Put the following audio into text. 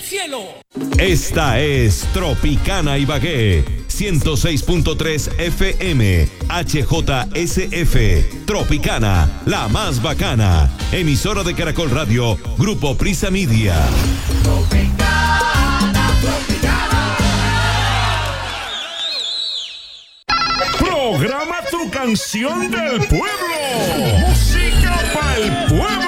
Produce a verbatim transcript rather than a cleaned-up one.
cielo. Esta es Tropicana Ibagué, ciento seis punto tres F M, H J S F, Tropicana, la más bacana, emisora de Caracol Radio, Grupo Prisa Media. Tropicana, Tropicana. Programa Tu Canción del Pueblo. Música para el pueblo.